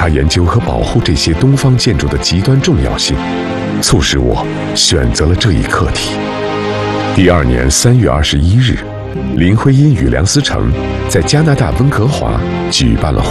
察研究和保护这些东方建筑的极端重要性，促使我选择了这一课题。第二年3月21日，林徽因与梁思成在加拿大温哥华举办了